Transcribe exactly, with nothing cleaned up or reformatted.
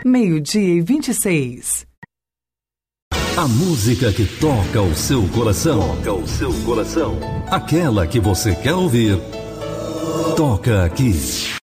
meio-dia e vinte e seis. A música que toca o seu coração. Toca o seu coração. Aquela que você quer ouvir. Toca aqui.